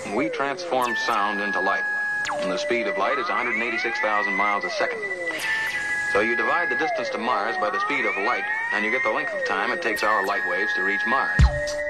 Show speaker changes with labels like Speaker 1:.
Speaker 1: We transform sound into light. And the speed of light is 186,000 miles a second. So you divide the distance to Mars by the speed of light, and you get the length of time it takes our light waves to reach Mars.